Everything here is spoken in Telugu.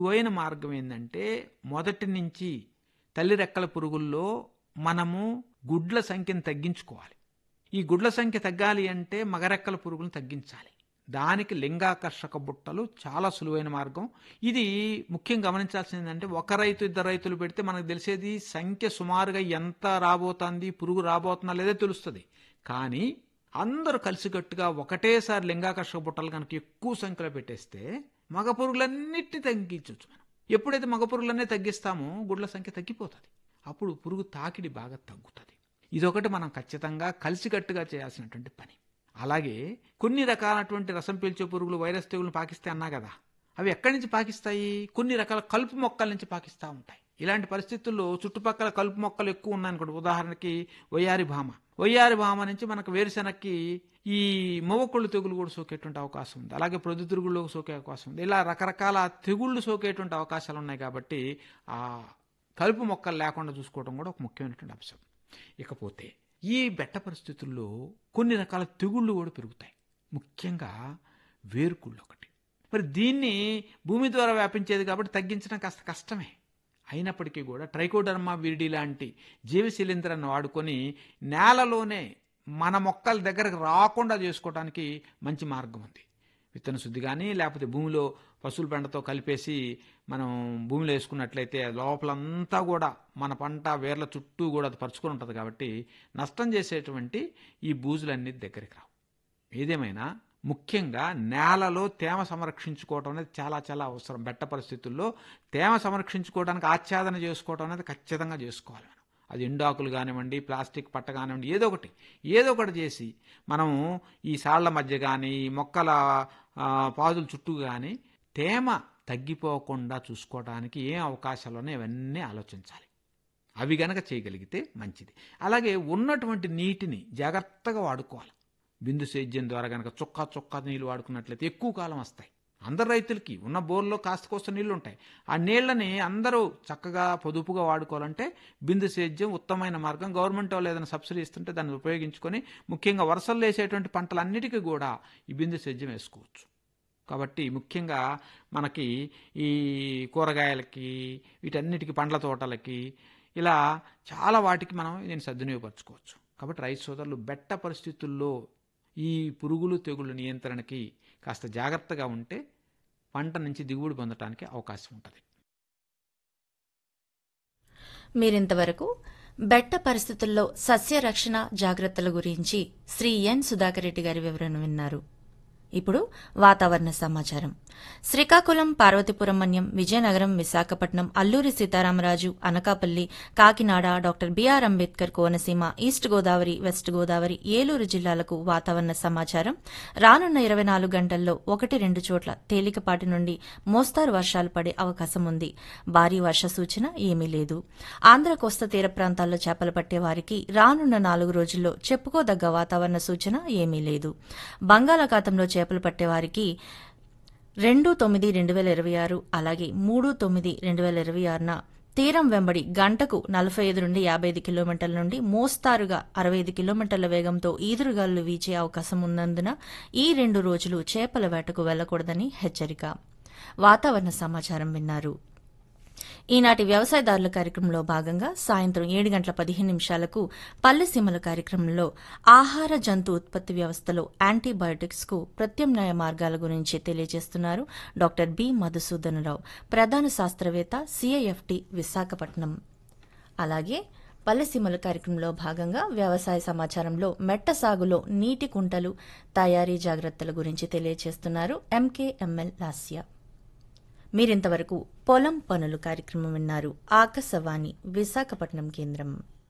సులువైన మార్గం ఏందంటే మొదటి నుంచి తల్లి రెక్కల పురుగుల్లో మనము గుడ్ల సంఖ్యను తగ్గించుకోవాలి. ఈ గుడ్ల సంఖ్య తగ్గాలి అంటే మగరెక్కల పురుగులను తగ్గించాలి. దానికి లింగాకర్షక బుట్టలు చాలా సులువైన మార్గం. ఇది ముఖ్యంగా గమనించాల్సింది ఏంటంటే ఒక రైతు ఇద్దరు రైతులు పెడితే మనకు తెలిసేది సంఖ్య సుమారుగా ఎంత రాబోతుంది, పురుగు రాబోతుందా లేదో తెలుస్తుంది. కానీ అందరూ కలిసికట్టుగా ఒకటేసారి లింగాకర్షక బుట్టలు కనుక ఎక్కువ సంఖ్యలో పెట్టేస్తే మగ పురుగులన్నిటిని తగ్గించవచ్చు మనం. ఎప్పుడైతే మగ పురుగులన్నీ తగ్గిస్తామో గుడ్ల సంఖ్య తగ్గిపోతుంది. అప్పుడు పురుగు తాకిడి బాగా తగ్గుతుంది. ఇదొకటి మనం ఖచ్చితంగా కలిసికట్టుగా చేయాల్సినటువంటి పని. అలాగే కొన్ని రకాలటువంటి రసం పీల్చే పురుగులు వైరస్ తెగులు పాకిస్తాయి అన్నా కదా, అవి ఎక్కడి నుంచి పాకిస్తాయి? కొన్ని రకాల కలుపు మొక్కల నుంచి పాకిస్తూ ఉంటాయి. ఇలాంటి పరిస్థితుల్లో చుట్టుపక్కల కలుపు మొక్కలు ఎక్కువ ఉన్నాయనుకోండి, ఉదాహరణకి వయ్యారి భామ నుంచి మనకు వేరుశెనక్కి ఈ మొవ్వకొళ్ళు తెగులు కూడా సోకేటువంటి అవకాశం ఉంది. అలాగే ప్రొద్దుతిరుగుళ్ళు సోకే అవకాశం ఉంది. ఇలా రకరకాల తెగుళ్ళు సోకేటువంటి అవకాశాలు ఉన్నాయి. కాబట్టి ఆ కలుపు మొక్కలు లేకుండా చూసుకోవడం కూడా ఒక ముఖ్యమైనటువంటి అంశం. ఇకపోతే ఈ బెట్ట పరిస్థితుల్లో కొన్ని రకాల తెగుళ్ళు కూడా పెరుగుతాయి. ముఖ్యంగా వేరుకుళ్ళు ఒకటి. మరి దీన్ని భూమి ద్వారా వ్యాపించేది కాబట్టి తగ్గించడం కాస్త కష్టమే. అయినప్పటికీ కూడా ట్రైకోడర్మా విరిడి లాంటి జీవశిలీంధ్రాన్ని వాడుకొని నేలలోనే మన మొక్కల దగ్గరకు రాకుండా చేసుకోవడానికి మంచి మార్గం ఉంది. విత్తన శుద్ధి కానీ లేకపోతే భూమిలో పశువుల పెండతో కలిపేసి మనం భూమిలో వేసుకున్నట్లయితే లోపలంతా కూడా మన పంట వేర్ల చుట్టూ కూడా అది పరుచుకొని ఉంటుంది. కాబట్టి నష్టం చేసేటువంటి ఈ బూజులన్నీ దగ్గరికి రావు. ఏదేమైనా ముఖ్యంగా నేలలో తేమ సంరక్షించుకోవడం అనేది చాలా చాలా అవసరం. బెట్ట పరిస్థితుల్లో తేమ సంరక్షించుకోవడానికి ఆచ్ఛాదన చేసుకోవడం అనేది ఖచ్చితంగా చేసుకోవాలి. మనం అది ఎండాకులు కానివ్వండి, ప్లాస్టిక్ పట్ట కానివ్వండి, ఏదో ఒకటి చేసి మనము ఈ సాళ్ల మధ్య కానీ మొక్కల పాదుల చుట్టూ కానీ తేమ తగ్గిపోకుండా చూసుకోవడానికి ఏం అవకాశాలు ఉన్నాయో ఇవన్నీ ఆలోచించాలి. అవి గనక చేయగలిగితే మంచిది. అలాగే ఉన్నటువంటి నీటిని జాగ్రత్తగా వాడుకోవాలి. బిందు సేద్యం ద్వారా కనుక చొక్కా నీళ్ళు వాడుకున్నట్లయితే ఎక్కువ కాలం వస్తాయి. అందరు రైతులకి ఉన్న బోర్లో కాస్త నీళ్లు ఉంటాయి. ఆ నీళ్లని అందరూ చక్కగా పొదుపుగా వాడుకోవాలంటే బిందు సేద్యం ఉత్తమమైన మార్గం. గవర్నమెంట్ వాళ్ళు ఏదైనా సబ్సిడీ ఇస్తుంటే దాన్ని ఉపయోగించుకొని ముఖ్యంగా వరుసల్లో వేసేటువంటి పంటలన్నిటికీ కూడా ఈ బిందు సేద్యం వేసుకోవచ్చు. కాబట్టి ముఖ్యంగా మనకి ఈ కూరగాయలకి, వీటన్నిటికీ, పండ్ల తోటలకి, ఇలా చాలా వాటికి మనం దీన్ని సద్వినియోగపరచుకోవచ్చు. కాబట్టి రైతు సోదరులు బెట్ట పరిస్థితుల్లో ఈ పురుగులు తెగుళ్ళు నియంత్రణకి కాస్త జాగ్రత్తగా ఉంటే పంట నుంచి దిగుబడి పొందడానికి అవకాశం ఉంటుంది. మీరింతవరకు బెట్ట పరిస్థితుల్లో సస్య రక్షణ జాగ్రత్తల గురించి శ్రీ ఎన్ సుధాకర్ రెడ్డి గారి వివరణ విన్నారు. ఇప్పుడు వాతావరణ సమాచారం. Srikakulam, Parvathipuram Manyam, Vizianagaram, Visakhapatnam, Alluri Sitaramaraju, Anakapalli, Kakinada, doctor BR Ambedkar Konaseema, east Godavari, west Godavari, Eluru జిల్లాలకు వాతావరణ సమాచారం. రానున్న 24 గంటల్లో 1-2 చోట్ల తేలికపాటి నుండి మోస్తారు వర్షాలు పడే అవకాశం ఉంది. భారీ వర్ష సూచన ఏమీ లేదు. ఆంధ్ర కోస్తా తీర ప్రాంతాల్లో చేపలు పట్టే వారికి రానున్న 4 రోజుల్లో చెప్పుకోదగ్గ వాతావరణ సూచన ఏమీ లేదు. బంగాళాఖాతంలో చేపలు పట్టేవారికి 2/9/2026 అలాగే 3/9/2026న తీరం వెంబడి గంటకు 45 నుండి 55 కిలోమీటర్ల నుండి మోస్తారుగా 65 కిలోమీటర్ల వేగంతో ఈదురుగాలులు వీచే అవకాశం ఉన్నందున ఈ 2 రోజులు చేపల వేటకు వెళ్లకూడదని హెచ్చరిక. వాతావరణ సమాచారం విన్నారు. ఈనాటి వ్యవసాయదారుల కార్యక్రమంలో భాగంగా సాయంత్రం 7:15 పల్లెసీమల కార్యక్రమంలో ఆహార జంతు ఉత్పత్తి వ్యవస్థలో యాంటీబయోటిక్స్ కు ప్రత్యామ్నాయ మార్గాల గురించి తెలియజేస్తున్నారు డాక్టర్ బి మధుసూదనరావు, ప్రధాన శాస్త్రవేత్త, సిఐఎఫ్టి, విశాఖపట్నం. అలాగే పల్లెసీమల కార్యక్రమంలో భాగంగా వ్యవసాయ సమాచారంలో మెట్ట సాగులో నీటి కుంటలు తయారీ జాగ్రత్తల గురించి తెలియజేస్తున్నారు ఎంకేఎంఎల్ లాస్య. మీరింతవరకు పొలం పనులు కార్యక్రమం విన్నారు. ఆకాశవాణి విశాఖపట్నం కేంద్రం.